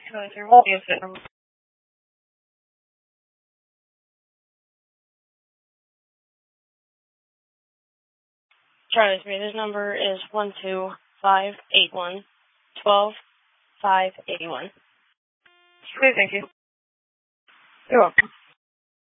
Charlie's Raiders number is 12581-12-581. Okay, thank you. You're welcome.